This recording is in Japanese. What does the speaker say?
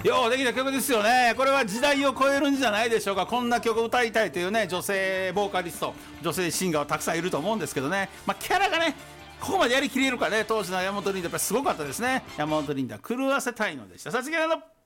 ようできた曲ですよね。これは時代を超えるんじゃないでしょうか。こんな曲を歌いたいというね、女性ボーカリスト、女性シンガーはたくさんいると思うんですけどね、キャラがねここまでやりきれるかね。当時の山本リンダやっぱりすごかったですね。山本リンダ狂わせたいのでした。さあ次は